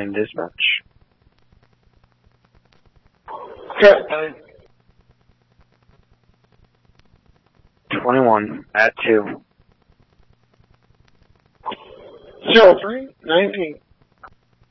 in dispatch. Correct time. 21 at 2. 0319.